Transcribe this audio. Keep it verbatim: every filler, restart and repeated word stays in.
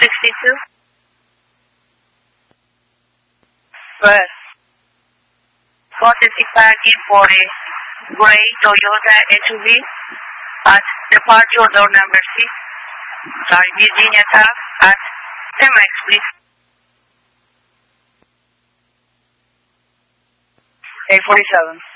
sixty-two. Good. Processing parking for a gray Toyota S U V at departure door number six. Sorry, Virginia Taft at ten miles, please. eight forty-seven.